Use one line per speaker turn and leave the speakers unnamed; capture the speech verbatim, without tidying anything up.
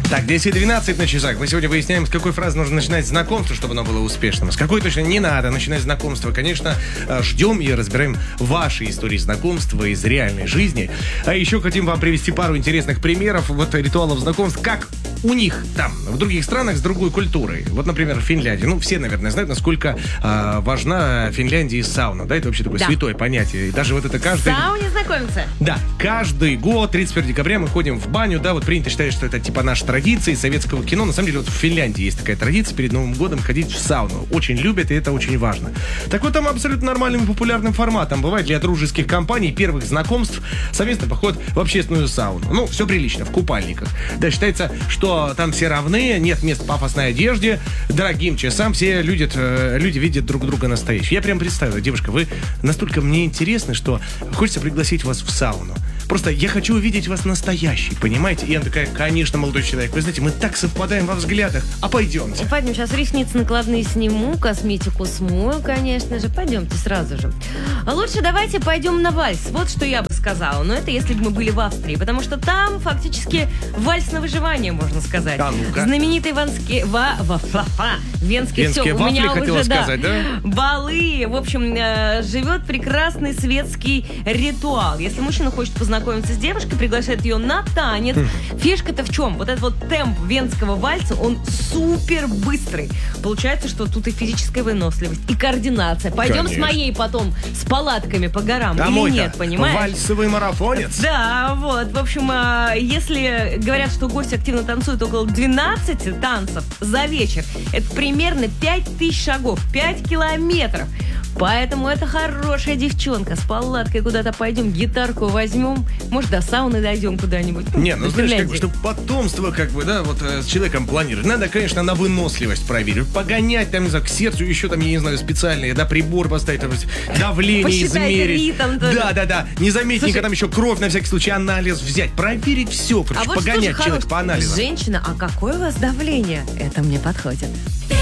Так, десять двенадцать на часах. Мы сегодня выясняем, с какой фразы нужно начинать знакомство, чтобы оно было успешным. С какой точно не надо начинать знакомство. Конечно, ждем и разбираем ваши истории знакомства из реальной жизни. А еще хотим вам привести пару интересных примеров вот ритуалов знакомств, как у них там, в других странах с другой культурой. Вот, например, в Финляндии. Ну, все, наверное, знают, насколько э, важна в Финляндии сауна. Да, это вообще такое да. святое понятие. И даже вот это каждый...
В сауне знакомиться?
Да, каждый год, тридцать первого декабря, мы ходим в баню. Да, вот принято считать, что это типа наша традиция из советского кино. На самом деле, вот в Финляндии есть такая традиция перед Новым годом ходить в сауну. Очень любят, и это очень важно. Так вот, там абсолютно нормальным и популярным форматом бывает для дружеских компаний первых знакомств совместный поход в общественную сауну. Ну, все прилично, в купальниках. Да, считается, что там все равны, нет мест пафосной одежде, дорогим часам, все люди, люди видят друг друга настоящих. Я прям представила, девушка, вы настолько мне интересны, что хочется пригласить вас в сауну. Просто я хочу увидеть вас настоящий, понимаете? И она такая, конечно, молодой человек, вы знаете, мы так совпадаем во взглядах, а пойдемте.
Пойдем, сейчас ресницы накладные сниму, косметику смою, конечно же, пойдемте сразу же. А лучше давайте пойдем на вальс, вот что я бы сказала, но это если бы мы были в Австрии, потому что там фактически вальс на выживание, можно сказать.
А ну-ка.
Знаменитый ванский, ва, ва, ва, ва, венский,
Венские
все, у меня
вафли,
уже,
сказать, да,
да, балы, в общем, э, живет прекрасный светский ритуал. Если мужчина хочет познакомиться знакомиться с девушкой, приглашает ее на танец. Фишка-то в чем? Вот этот вот темп венского вальса, он супер быстрый. Получается, что тут и физическая выносливость, и координация. Пойдем Конечно. С моей потом с палатками по горам
да
или нет, понимаешь?
Вальсовый марафонец.
Да, вот. В общем, если говорят, что гости активно танцуют около двенадцати танцев за вечер, это примерно пять тысяч шагов, пять километров. Поэтому это хорошая девчонка. С палаткой куда-то пойдем, гитарку возьмем, может, до сауны дойдем куда-нибудь.
Не, ну знаешь, как бы, чтобы потомство, как бы, да, вот с человеком планировать. Надо, конечно, на выносливость проверить. Погонять там, не знаю, к сердцу еще там, я не знаю, специальные, да, прибор поставить, там, давление
посчитайте
измерить.
Ритм тоже.
Да, да, да. Незаметненько там еще кровь, на всякий случай, анализ взять. Проверить все, короче,
а вот
погонять человека
хорош...
по анализу.
Женщина, а какое у вас давление? Это мне подходит.